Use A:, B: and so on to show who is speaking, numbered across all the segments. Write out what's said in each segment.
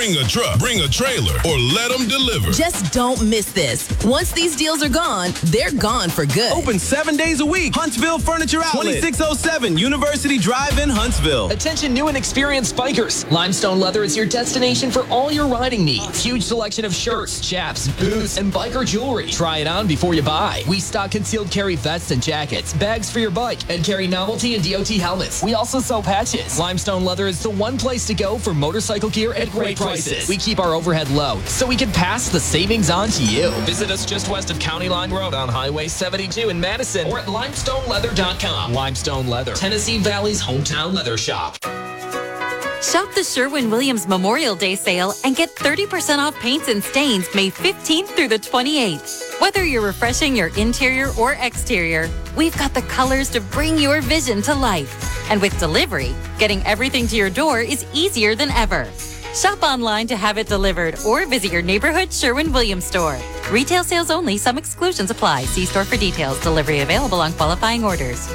A: Bring a truck, bring a trailer, or let them deliver.
B: Just don't miss this. Once these deals are gone, they're gone for good.
C: Open 7 days a week. Huntsville Furniture Outlet. 2607 University Drive in Huntsville.
D: Attention new and experienced bikers. Limestone Leather is your destination for all your riding needs. Huge selection of shirts, chaps, boots, and biker jewelry. Try it on before you buy. We stock concealed carry vests and jackets, bags for your bike, and carry novelty and DOT helmets. We also sell patches. Limestone Leather is the one place to go for motorcycle gear at great prices. We keep our overhead low so we can pass the savings on to you. Visit us just west of County Line Road on Highway 72 in Madison or at limestoneleather.com. Limestone Leather, Tennessee Valley's hometown leather shop.
E: Shop the Sherwin-Williams Memorial Day sale and get 30% off paints and stains May 15th through the 28th. Whether you're refreshing your interior or exterior, we've got the colors to bring your vision to life. And with delivery, getting everything to your door is easier than ever. Shop online to have it delivered or visit your neighborhood Sherwin-Williams store. Retail sales only. Some exclusions apply. See store for details. Delivery available on qualifying orders.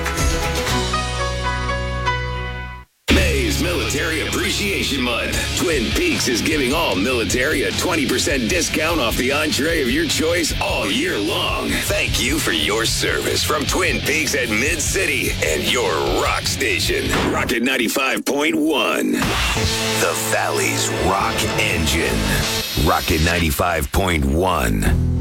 F: May's Military Appreciation Month. Twin Peaks is giving all military a 20% discount off the entree of your choice all year long. Thank you for your service from Twin Peaks at Mid-City and your rock station, Rocket 95.1. The Valley's rock engine, Rocket 95.1.